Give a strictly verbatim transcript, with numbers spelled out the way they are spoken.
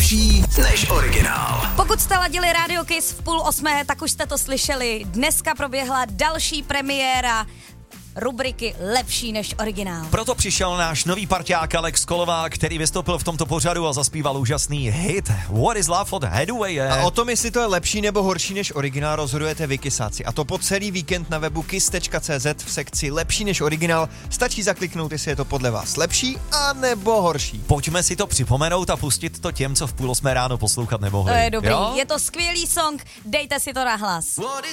lepší než originál. Pokud jste ladili Radio Kiss v půl osmé, tak už jste to slyšeli. Dneska proběhla další premiéra rubriky Lepší než originál. Proto přišel náš nový parťák Alex Kolová, který vystoupil v tomto pořadu a zaspíval úžasný hit What is Love od Hathaway. A o tom, jestli to je lepší nebo horší než originál, rozhodujete vy, kysáci. A to po celý víkend na webu kiss tečka cé zet v sekci Lepší než originál. Stačí zakliknout, jestli je to podle vás lepší a nebo horší. Pojďme si to připomenout a pustit to těm, co v půl osmé ráno poslouchat nemohli. To je dobrý. Jo? Je to skvělý song, dejte si to na hlas.